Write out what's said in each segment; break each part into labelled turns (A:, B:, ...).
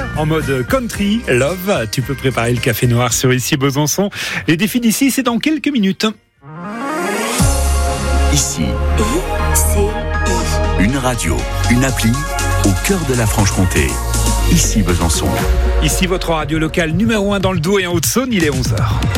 A: en mode country, love. Tu peux préparer le café noir sur Ici Besançon. Les défis d'ici, c'est dans quelques minutes.
B: Ici, une radio, une appli au cœur de la Franche-Comté. Ici Besançon.
A: Ici votre radio locale numéro 1 dans le Doubs et en Haute-Saône, il est 11h.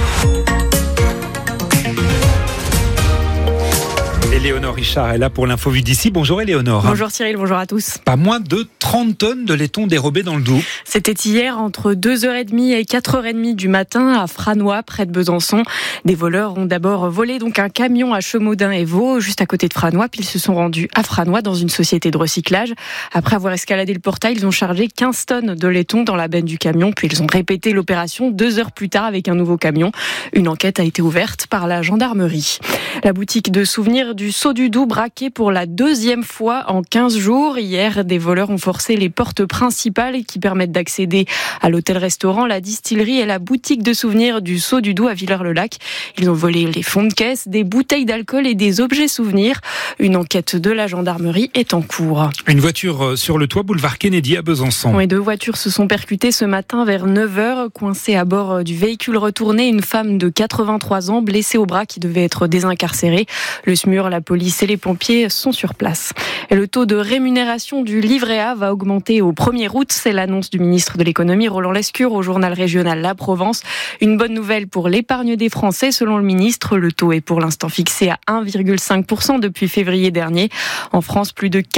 A: Éléonore Richard est là pour l'info vue d'ici. Bonjour Éléonore.
C: Bonjour Cyril, bonjour à tous.
A: Pas moins de 30 tonnes de laiton dérobé dans le Doubs.
C: C'était hier entre 2h30 et 4h30 du matin à Franois, près de Besançon. Des voleurs ont d'abord volé donc un camion à Chemaudin et Vaud, juste à côté de Franois, puis ils se sont rendus à Franois dans une société de recyclage. Après avoir escaladé le portail, ils ont chargé 15 tonnes de laiton dans la benne du camion, puis ils ont répété l'opération 2 heures plus tard avec un nouveau camion. Une enquête a été ouverte par la gendarmerie. La boutique de souvenirs du Sceau du Doubs braquée pour la 2e fois en 15 jours. Hier, des voleurs ont forcé les portes principales qui permettent d'accéder à l'hôtel-restaurant, la distillerie et la boutique de souvenirs du Sceau du Doubs à Villers-le-Lac. Ils ont volé les fonds de caisse, des bouteilles d'alcool et des objets souvenirs. Une enquête de la gendarmerie est en cours.
A: Une voiture sur le toit boulevard Kennedy à Besançon.
C: Oui, 2 voitures se sont percutées ce matin vers 9h. Coincée à bord du véhicule retourné, une femme de 83 ans blessée au bras qui devait être désincarcérée. Le SMUR, la police et les pompiers sont sur place. Et le taux de rémunération du livret A va augmenter au 1er août. C'est l'annonce du ministre de l'économie Roland Lescure au journal régional La Provence. Une bonne nouvelle pour l'épargne des Français. Selon le ministre, le taux est pour l'instant fixé à 1,5% depuis février dernier. En France, plus de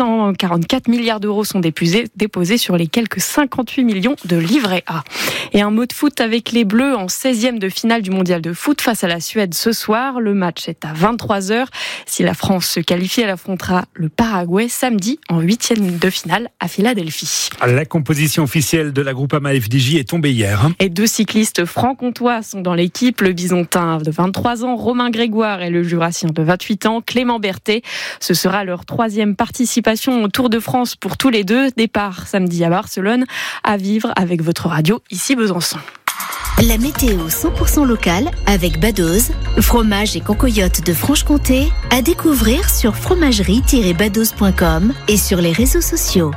C: 444 milliards d'euros sont déposés sur les quelques 58 millions de livrets A. Et un mot de foot avec les Bleus en 16e de finale du mondial de foot face à la Suède ce soir. Le match est à 23h. Si la France se qualifie, elle affrontera le Paraguay samedi en 8e de finale à Philadelphie.
A: La composition officielle de la Groupama FDJ est tombée hier.
C: Et 2 cyclistes franc-comtois sont dans l'équipe. Le Bisontin de 23 ans, Romain Grégoire, et le Jurassien de 28 ans, Clément Berthet. Ce sera leur 3e participation au Tour de France pour tous les deux. Départ samedi à Barcelone, à vivre avec votre radio Ici Besançon.
D: La météo 100% locale avec Badoz, fromage et concoyote de Franche-Comté, à découvrir sur fromagerie-badoz.com et sur les réseaux sociaux.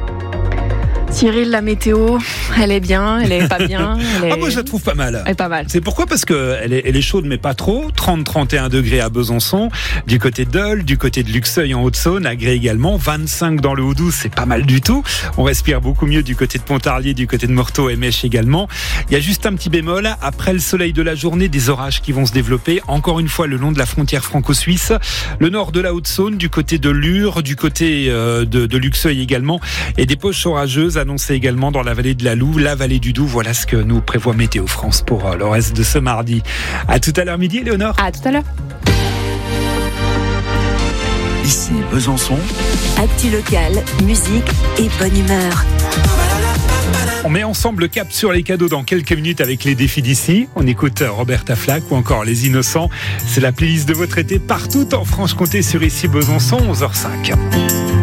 C: Cyril, la météo, elle est bien, elle est pas bien.
A: Moi je la trouve pas mal.
C: Elle est pas mal.
A: C'est pourquoi ? Parce qu'elle est chaude mais pas trop. 30-31 degrés à Besançon, du côté de Dole, du côté de Luxeuil en Haute-Saône, Agré également. 25 dans le Haut-Doubs, c'est pas mal du tout. On respire beaucoup mieux du côté de Pontarlier, du côté de Morteau et Mèche également. Il y a juste un petit bémol. Après le soleil de la journée, des orages qui vont se développer. Encore une fois, le long de la frontière franco-suisse. Le nord de la Haute-Saône, du côté de Lure, du côté de Luxeuil également. Et des poches orageuses annoncé également dans la vallée de la Loue, la vallée du Doubs. Voilà ce que nous prévoit Météo France pour le reste de ce mardi. À tout à l'heure midi, Éléonore.
C: À tout à l'heure.
B: Ici Besançon.
D: Actu locale, musique et bonne humeur.
A: On met ensemble le cap sur les cadeaux dans quelques minutes avec les défis d'ici. On écoute Roberta Flack ou encore Les Innocents. C'est la playlist de votre été partout en Franche-Comté sur Ici Besançon, 11h05.